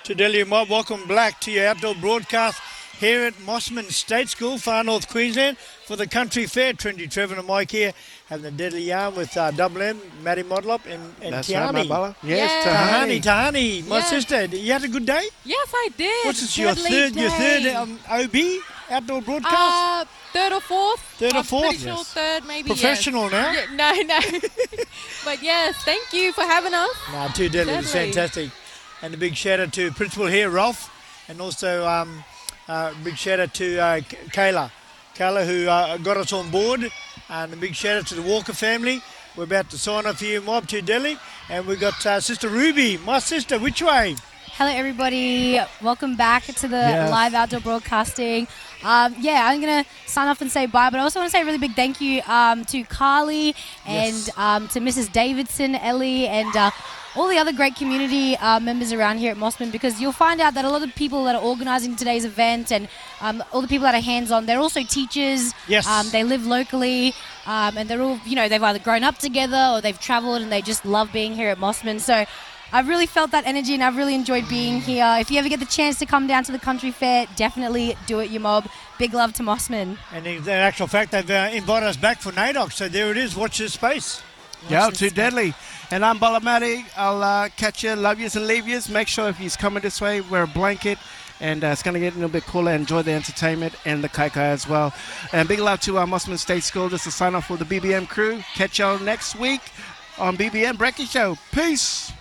to Delhi Mob. Welcome back to your outdoor broadcast here at Mossman State School, far north Queensland, for the Country Fair. Trendy Trevor and Mike here having a deadly yarn with Double M, Matty Modlop and That's Tiani. right, my yes, Tahani, my Yeah. sister. You had a good day? Yes, I did. What's this, your Deadly third day. OB, outdoor broadcast? Third or fourth. Third or I'm fourth? pretty sure third, maybe. Professional now? Yes. Yeah, no. But yes, thank you for having us. Nah, too deadly. It was Deadly. fantastic. And a big shout out to Principal here, Ralph, and also big shout out to Kayla. Kayla, who got us on board. And a big shout out to the Walker family. We're about to sign off here, Mob, to Delhi. And we've got Sister Ruby, my sister. Which way? Hello, everybody. Welcome back to the live outdoor broadcasting. I'm going to sign off and say bye, but I also want to say a really big thank you to Carly and to Mrs. Davidson, Ellie, and all the other great community members around here at Mossman, because you'll find out that a lot of people that are organising today's event and all the people that are hands-on, they're also teachers. Yes. They live locally, and they're all, they've either grown up together or they've travelled and they just love being here at Mossman. So I've really felt that energy and I've really enjoyed being here. If you ever get the chance to come down to the Country Fair, definitely do it, your mob. Big love to Mossman. And in actual fact, they've invited us back for NAIDOC. So there it is. Watch this space. Yeah, too deadly. And I'm Balamati. I'll catch you, love yous and leave yous. Make sure if you're coming this way, wear a blanket. And it's going to get a little bit cooler. Enjoy the entertainment and the kai as well. And big love to Mossman State School. This is a sign off for the BBM crew. Catch y'all next week on BBM Breakfast Show. Peace.